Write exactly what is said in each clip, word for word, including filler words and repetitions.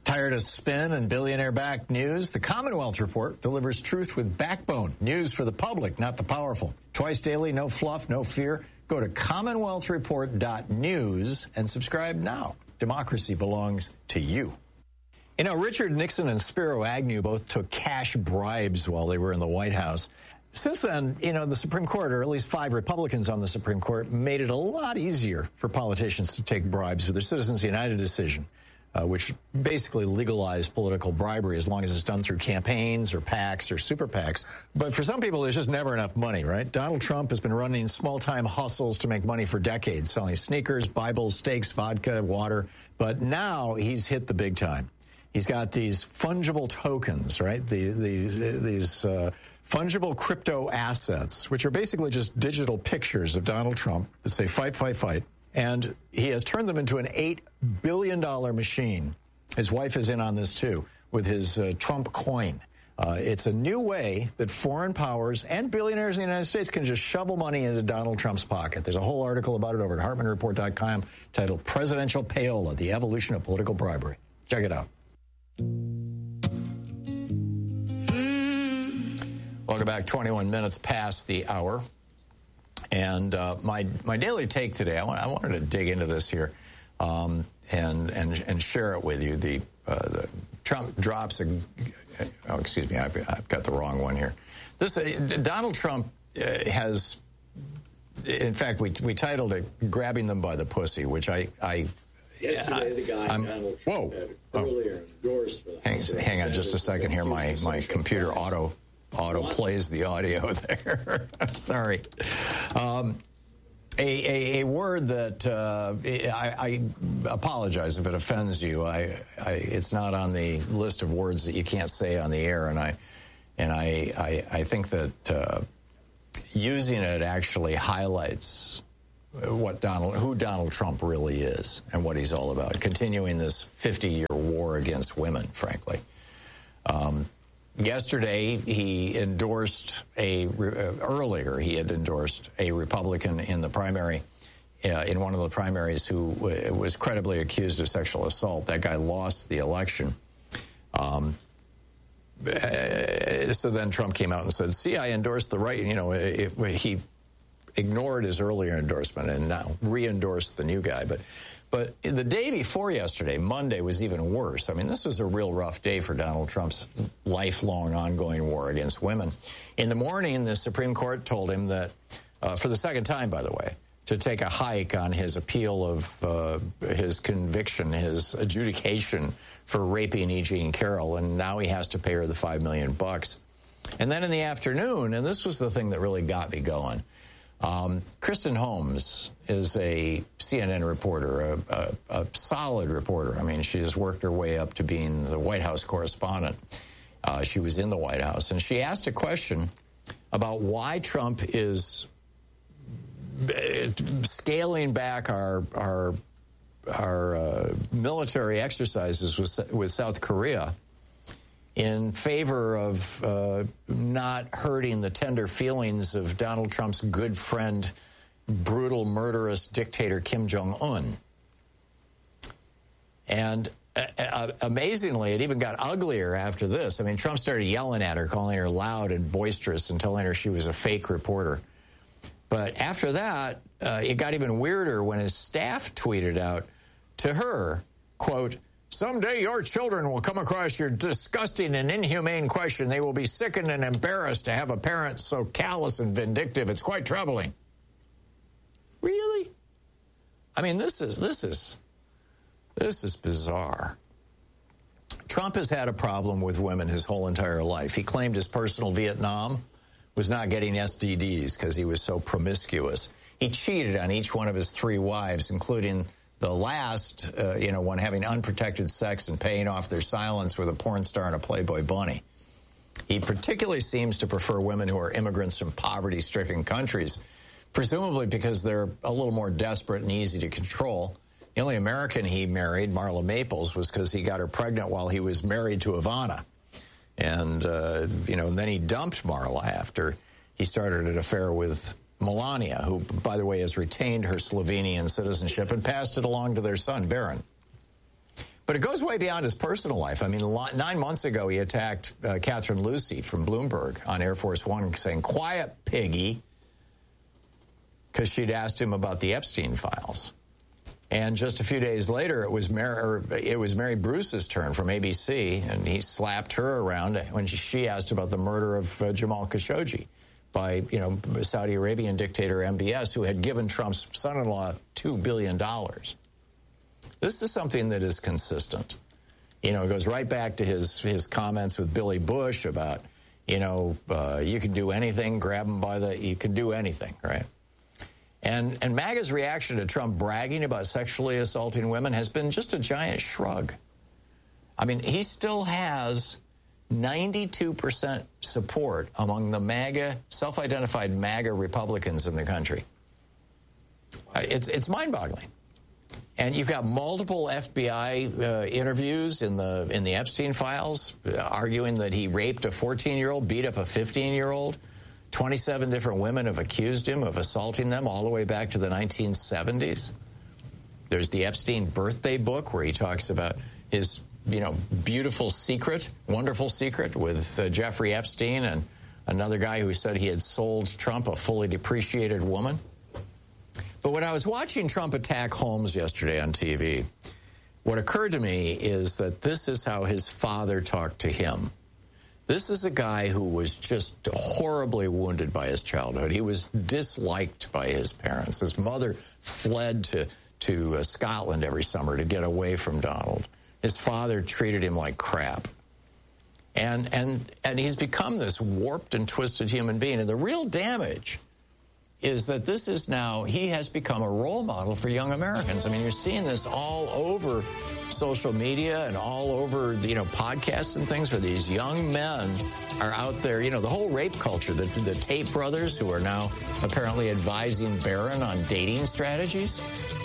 Tired of spin and billionaire-backed news? The Commonwealth Report delivers truth with backbone. News for the public, not the powerful. Twice daily, no fluff, no fear. Go to commonwealth report dot news and subscribe now. Democracy belongs to you. You know, Richard Nixon and Spiro Agnew both took cash bribes while they were in the White House. Since then, you know, the Supreme Court, or at least five Republicans on the Supreme Court, made it a lot easier for politicians to take bribes with their Citizens United decision, uh, which basically legalized political bribery as long as it's done through campaigns or PACs or super PACs. But for some people, there's just never enough money, right? Donald Trump has been running small-time hustles to make money for decades, selling sneakers, Bibles, steaks, vodka, water. But now he's hit the big time. He's got these fungible tokens, right? The, the, these uh, fungible crypto assets, which are basically just digital pictures of Donald Trump that say fight, fight, fight. And he has turned them into an eight billion dollars machine. His wife is in on this, too, with his uh, Trump coin. Uh, it's a new way that foreign powers and billionaires in the United States can just shovel money into Donald Trump's pocket. There's a whole article about it over at hartman report dot com titled Presidential Payola, the Evolution of Political Bribery. Check it out. Welcome back. twenty-one minutes past the hour. And uh, my my daily take today, I, want, I wanted to dig into this here um, and, and and share it with you. The, uh, the Trump drops a, oh, excuse me, I've, I've got the wrong one here. This uh, Donald Trump uh, has, in fact, we we titled it "Grabbing Them by the Pussy," which I. I Yesterday, the guy I'm, Donald Trump whoa, had earlier endorsed for the hang, hang on just a second here. My my computer auto auto plays the audio there. Sorry. Um, a, a, a word that uh, I, I apologize if it offends you. I, I it's not on the list of words that you can't say on the air, and I and I I, I think that uh, using it actually highlights what Donald, who Donald Trump really is and what he's all about, continuing this fifty-year war against women, frankly. Um, yesterday, he endorsed a, uh, earlier, he had endorsed a Republican in the primary, uh, in one of the primaries who w- was credibly accused of sexual assault. That guy lost the election. Um, uh, so then Trump came out and said, see, I endorsed the right, you know, it, it, he ignored his earlier endorsement and now re-endorsed the new guy. But but the day before yesterday, Monday, was even worse. I mean, this was a real rough day for Donald Trump's lifelong ongoing war against women. In the morning, the Supreme Court told him that, uh, for the second time, by the way, to take a hike on his appeal of uh, his conviction, his adjudication for raping E. Jean Carroll, and now he has to pay her the five million bucks. And then in the afternoon, and this was the thing that really got me going, Um, Kristen Holmes is a C N N reporter, a, a, a solid reporter. I mean, she has worked her way up to being the White House correspondent. Uh, she was in the White House, and she asked a question about why Trump is scaling back our our our uh, military exercises with, with South Korea in favor of uh, not hurting the tender feelings of Donald Trump's good friend, brutal, murderous dictator Kim Jong-un. And uh, uh, amazingly, it even got uglier after this. I mean, Trump started yelling at her, calling her loud and boisterous and telling her she was a fake reporter. But after that, uh, it got even weirder when his staff tweeted out to her, quote, someday your children will come across your disgusting and inhumane question. They will be sickened and embarrassed to have a parent so callous and vindictive. It's quite troubling. Really? I mean, this is this is this is bizarre. Trump has had a problem with women his whole entire life. He claimed his personal Vietnam was not getting S T Ds because he was so promiscuous. He cheated on each one of his three wives, including the last, uh, you know, one having unprotected sex and paying off their silence with a porn star and a Playboy bunny. He particularly seems to prefer women who are immigrants from poverty-stricken countries, presumably because they're a little more desperate and easy to control. The only American he married, Marla Maples, was because he got her pregnant while he was married to Ivana. And, uh, you know, and then he dumped Marla after he started an affair with Melania, who, by the way, has retained her Slovenian citizenship and passed it along to their son, Barron. But it goes way beyond his personal life. I mean, nine months ago, he attacked uh, Catherine Lucy from Bloomberg on Air Force One, saying, "Quiet, piggy," because she'd asked him about the Epstein files. And just a few days later, it was Mary, it was Mary Bruce's turn from A B C, and he slapped her around when she, she asked about the murder of uh, Jamal Khashoggi by, you know, Saudi Arabian dictator M B S, who had given Trump's son-in-law two billion dollars. This is something that is consistent. You know, it goes right back to his, his comments with Billy Bush about, you know, uh, you can do anything, grab him by the, you can do anything, right? And, and MAGA's reaction to Trump bragging about sexually assaulting women has been just a giant shrug. I mean, he still has ninety-two percent support among the MAGA, self-identified MAGA Republicans in the country. It's, it's mind-boggling. And you've got multiple F B I uh, interviews in the in the Epstein files uh, arguing that he raped a fourteen-year-old, beat up a fifteen-year-old. twenty-seven different women have accused him of assaulting them all the way back to the nineteen seventies. There's the Epstein birthday book where he talks about his, you know, beautiful secret, wonderful secret with uh, Jeffrey Epstein and another guy who said he had sold Trump a fully depreciated woman. But when I was watching Trump attack Holmes yesterday on T V, what occurred to me is that this is how his father talked to him. This is a guy who was just horribly wounded by his childhood. He was disliked by his parents. His mother fled to, to uh, Scotland every summer to get away from Donald. His father treated him like crap. And, and, and he's become this warped and twisted human being. And the real damage is that this is now, he has become a role model for young Americans. I mean, you're seeing this all over social media and all over, you know, podcasts and things where these young men are out there, you know, the whole rape culture, the, the Tate brothers who are now apparently advising Barron on dating strategies.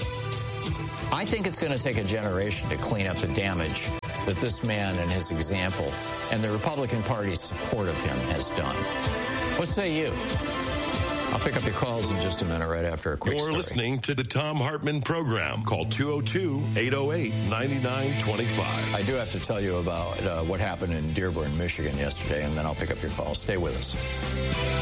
I think it's going to take a generation to clean up the damage that this man and his example and the Republican Party's support of him has done. What say you? I'll pick up your calls in just a minute right after a quick You're story. listening to the Thom Hartmann Program. Call two oh two, eight oh eight, nine nine two five. I do have to tell you about uh, what happened in Dearborn, Michigan yesterday, and then I'll pick up your calls. Stay with us.